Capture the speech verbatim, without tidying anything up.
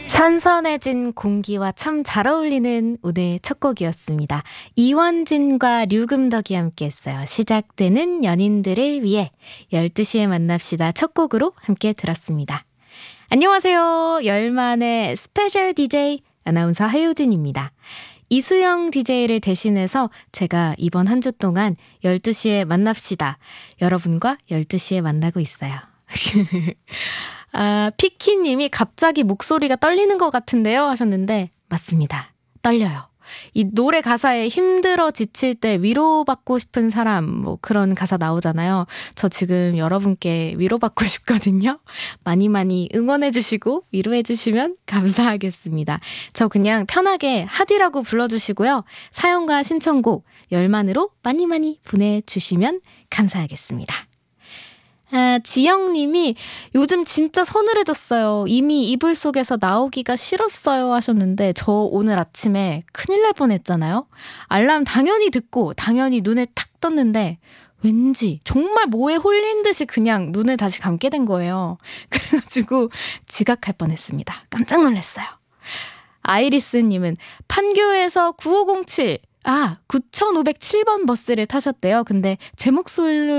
선선해진 공기와 참 잘 어울리는 오늘 첫 곡이었습니다. 이원진과 류금덕이 함께했어요. 시작되는 연인들을 위해 열두 시에 만납시다 첫 곡으로 함께 들었습니다. 안녕하세요. 열만의 스페셜 디제이 아나운서 하효진입니다. 이수영 디제이를 대신해서 제가 이번 한 주 동안 열두 시에 만납시다. 여러분과 열두 시에 만나고 있어요. 아, 피키님이 갑자기 목소리가 떨리는 것 같은데요 하셨는데 맞습니다. 떨려요. 이 노래 가사에 힘들어 지칠 때 위로받고 싶은 사람 뭐 그런 가사 나오잖아요. 저 지금 여러분께 위로받고 싶거든요. 많이 많이 응원해 주시고 위로해 주시면 감사하겠습니다. 저 그냥 편하게 하디라고 불러주시고요. 사연과 신청곡 열만으로 많이 많이 보내주시면 감사하겠습니다. 아, 지영님이 요즘 진짜 서늘해졌어요. 이미 이불 속에서 나오기가 싫었어요 하셨는데 저 오늘 아침에 큰일 날 뻔했잖아요. 알람 당연히 듣고 당연히 눈을 탁 떴는데 왠지 정말 뭐에 홀린 듯이 그냥 눈을 다시 감게 된 거예요. 그래가지고 지각할 뻔했습니다. 깜짝 놀랐어요. 아이리스님은 판교에서 구오공칠 아 구천오백칠 번 버스를 타셨대요. 근데 제 목소리